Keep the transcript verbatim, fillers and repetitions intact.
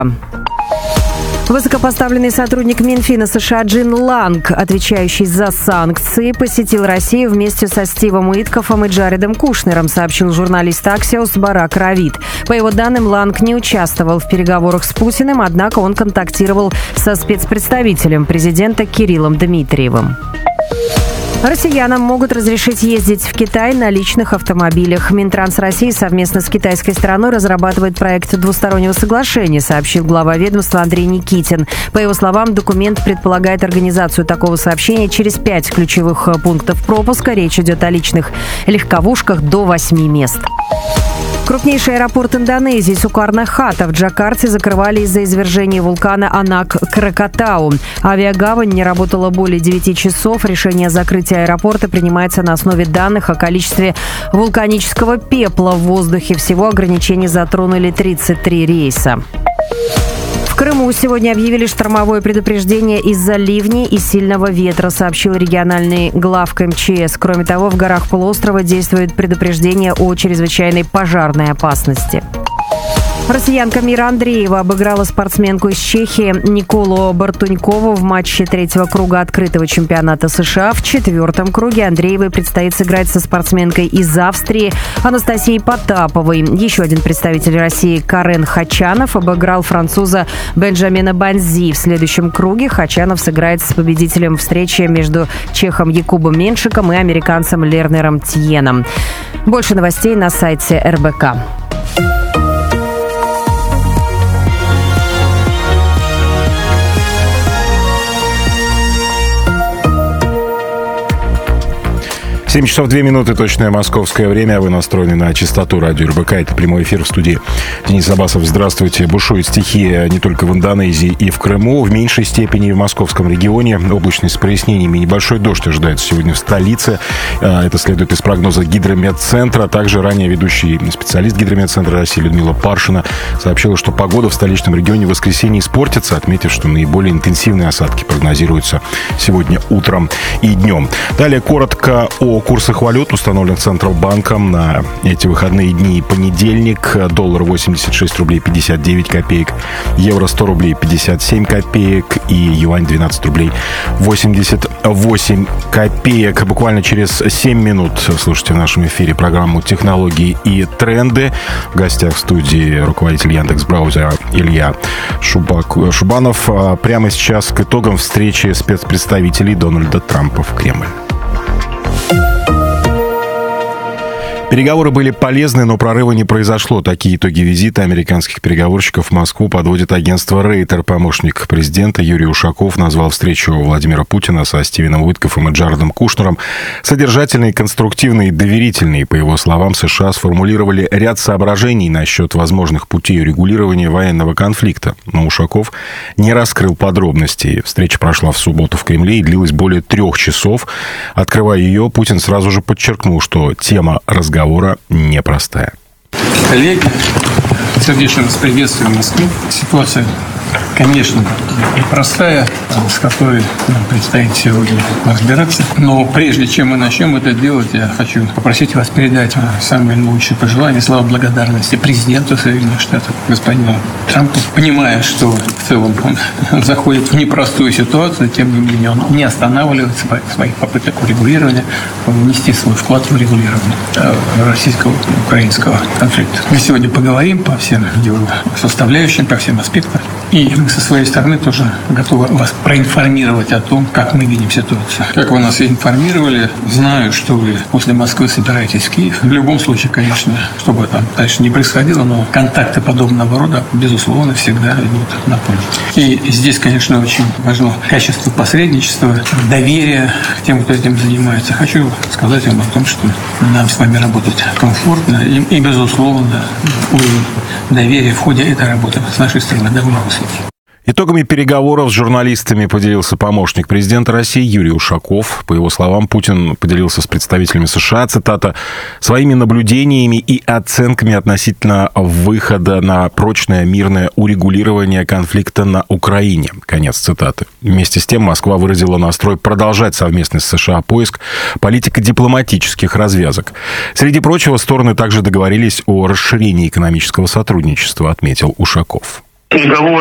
Высокопоставленный сотрудник Минфина США Джин Ланг, отвечающий за санкции, посетил Россию вместе со Стивом Уиткофом и Джаредом Кушнером, сообщил журналист Axios Барак Равид. По его данным, Ланг не участвовал в переговорах с Путиным, однако он контактировал со спецпредставителем президента Кириллом Дмитриевым. Россиянам могут разрешить ездить в Китай на личных автомобилях. Минтранс России совместно с китайской стороной разрабатывает проект двустороннего соглашения, сообщил глава ведомства Андрей Никитин. По его словам, документ предполагает организацию такого сообщения через пять ключевых пунктов пропуска. Речь идет о личных легковушках до восьми мест. Крупнейший аэропорт Индонезии Сукарно-Хата в Джакарте закрывали из-за извержения вулкана Анак-Кракатау. Авиагавань не работала более девяти часов. Решение о закрытии аэропорта принимается на основе данных о количестве вулканического пепла в воздухе. Всего ограничения затронули тридцать три рейса. В Крыму сегодня объявили штормовое предупреждение из-за ливней и сильного ветра, сообщил региональный главк эм че эс. Кроме того, в горах полуострова действует предупреждение о чрезвычайной пожарной опасности. Россиянка Мира Андреева обыграла спортсменку из Чехии Николу Бартунькову в матче третьего круга открытого чемпионата США. В четвертом круге Андреевой предстоит сыграть со спортсменкой из Австрии Анастасией Потаповой. Еще один представитель России Карен Хачанов обыграл француза Бенджамина Банзи. В следующем круге Хачанов сыграет с победителем встречи между чехом Якубом Меншиком и американцем Лернером Тьеном. Больше новостей на сайте эр бэ ка. семь часов две минуты, точное московское время. Вы настроены на частоту радио эр бэ ка. Это прямой эфир в студии. Денис Абасов, здравствуйте. Бушует стихия не только в Индонезии и в Крыму. В меньшей степени и в московском регионе. Облачность с прояснениями. Небольшой дождь ожидается сегодня в столице. Это следует из прогноза Гидрометцентра. Также ранее ведущий специалист Гидрометцентра России Людмила Паршина сообщила, что погода в столичном регионе в воскресенье испортится, отметив, что наиболее интенсивные осадки прогнозируются сегодня утром и днем. Далее коротко о курсах валют, установленных Центробанком на эти выходные дни и понедельник. Доллар восемьдесят шесть рублей пятьдесят девять копеек, евро сто рублей пятьдесят семь копеек и юань двенадцать рублей восемьдесят восемь копеек. Буквально через семь минут слушайте в нашем эфире программу «Технологии и тренды». В гостях в студии руководитель Яндекс.Браузера Илья Шубак, Шубанов. Прямо сейчас к итогам встречи спецпредставителей Дональда Трампа в Кремль. Переговоры были полезны, но прорыва не произошло. Такие итоги визита американских переговорщиков в Москву подводит агентство Рейтер. Помощник президента Юрий Ушаков назвал встречу Владимира Путина со Стивеном Уиткофом и Джаредом Кушнером содержательной, конструктивной и доверительной. По его словам, США сформулировали ряд соображений насчет возможных путей урегулирования военного конфликта. Но Ушаков не раскрыл подробностей. Встреча прошла в субботу в Кремле и длилась более трех часов. Открывая ее, Путин сразу же подчеркнул, что тема разговора непростая. Коллеги, сердечно вас приветствую в Москве. Ситуация, конечно, непростая, с которой нам предстоит сегодня разбираться. Но прежде чем мы начнем это делать, я хочу попросить вас передать самые лучшие пожелания, слова благодарности президенту Соединенных Штатов, господину Трампу. Понимая, что в целом он заходит в непростую ситуацию, тем не менее он не останавливается в своих попытках урегулирования, внести свой вклад в урегулирование российско-украинского конфликта. Мы сегодня поговорим по всем его составляющим, по всем аспектам. И мы со своей стороны тоже готовы вас проинформировать о том, как мы видим ситуацию. Как вы нас информировали, знаю, что вы после Москвы собираетесь в Киев. В любом случае, конечно, что бы там дальше не происходило, но контакты подобного рода, безусловно, всегда идут на пользу. И здесь, конечно, очень важно качество посредничества, доверие к тем, кто этим занимается. Хочу сказать вам о том, что нам с вами работать комфортно и, и безусловно, уровень доверия в ходе этой работы с нашей стороны довольно высокий. Итогами переговоров с журналистами поделился помощник президента России Юрий Ушаков. По его словам, Путин поделился с представителями США, цитата, «своими наблюдениями и оценками относительно выхода на прочное мирное урегулирование конфликта на Украине». Конец цитаты. Вместе с тем Москва выразила настрой продолжать совместный с США поиск политико-дипломатических развязок. Среди прочего, стороны также договорились о расширении экономического сотрудничества, отметил Ушаков. Снеговой